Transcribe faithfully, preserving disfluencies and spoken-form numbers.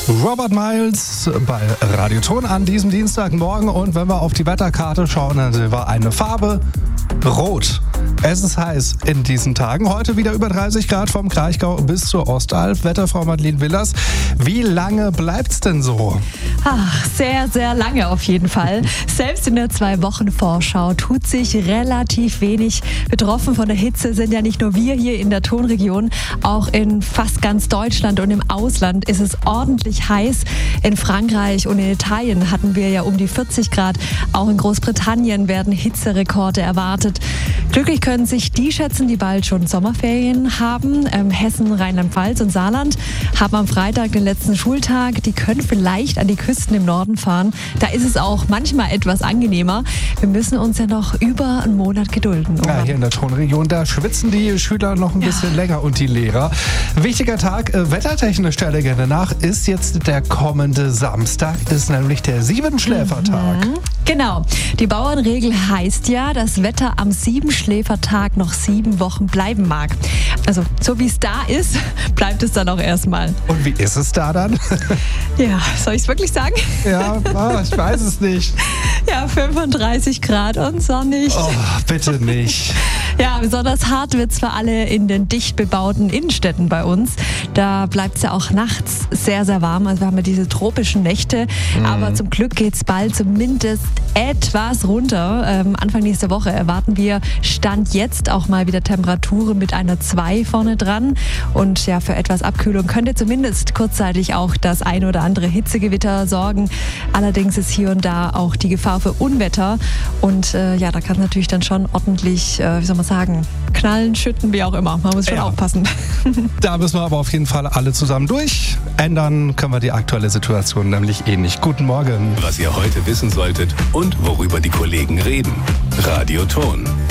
Robert Miles bei Radioton an diesem Dienstagmorgen, und wenn wir auf die Wetterkarte schauen, dann sehen wir eine Farbe Rot. Es ist heiß in diesen Tagen. Heute wieder über dreißig Grad vom Kraichgau bis zur Ostalb. Wetterfrau Madeleine Willers, wie lange bleibt's denn so? Ach, sehr, sehr lange auf jeden Fall. Selbst in der Zwei-Wochen-Vorschau tut sich relativ wenig. Betroffen von der Hitze sind ja nicht nur wir hier in der Tonregion, auch in fast ganz Deutschland und im Ausland ist es ordentlich heiß. In Frankreich und in Italien hatten wir ja um die vierzig Grad. Auch in Großbritannien werden Hitzerekorde erwartet. Glücklich können sich die schätzen, die bald schon Sommerferien haben. Ähm, Hessen, Rheinland-Pfalz und Saarland haben am Freitag den letzten Schultag. Die können vielleicht an die Küsten im Norden fahren. Da ist es auch manchmal etwas angenehmer. Wir müssen uns ja noch über einen Monat gedulden. Oder? Ja, hier in der Tonregion, da schwitzen die Schüler noch ein ja. bisschen länger und die Lehrer. Wichtiger Tag, äh, wettertechnisch stelle ich gerne nach, ist jetzt der kommende Samstag, ist nämlich der Siebenschläfertag. Mhm. Genau. Die Bauernregel heißt ja, dass Wetter am Siebenschläfertag noch sieben Wochen bleiben mag. Also so wie es da ist, bleibt es dann auch erstmal. Und wie ist es da dann? Ja, soll ich es wirklich sagen? Ja, oh, ich weiß es nicht. Ja, fünfunddreißig Grad und sonnig. Oh, bitte nicht. Ja, besonders hart wird es für alle in den dicht bebauten Innenstädten bei uns. Da bleibt es ja auch nachts sehr, sehr warm. Also wir haben ja diese tropischen Nächte. Mhm. Aber zum Glück geht es bald zumindest etwas runter. Ähm, Anfang nächster Woche erwarten wir Stand jetzt auch mal wieder Temperaturen mit einer zwei vorne dran. Und ja, für etwas Abkühlung könnte zumindest kurzzeitig auch das ein oder andere Hitzegewitter sorgen. Allerdings ist hier und da auch die Gefahr für Unwetter. Und äh, ja, da kann natürlich dann schon ordentlich, äh, wie soll man sagen, knallen, schütten, wie auch immer. Man muss schon ja. aufpassen. Da müssen wir aber auf jeden Fall alle zusammen durch. Ändern können wir die aktuelle Situation nämlich eh nicht. Guten Morgen. Was ihr heute wissen solltet und worüber die Kollegen reden. Radioton.